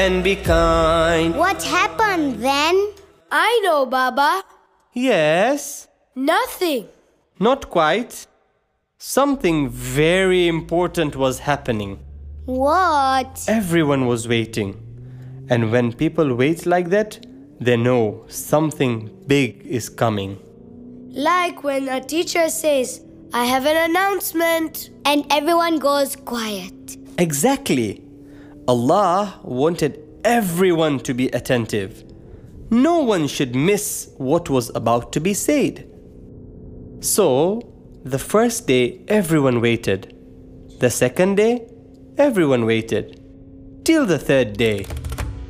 and be kind. What happened then? I know, Baba. Yes? Nothing. Not quite. Something very important was happening. What? Everyone was waiting. And when people wait like that, they know something big is coming. Like when a teacher says, I have an announcement. And everyone goes quiet. Exactly. Allah wanted everyone to be attentive. No one should miss what was about to be said. So, the first day everyone waited. The second day, everyone waited. Till the third day.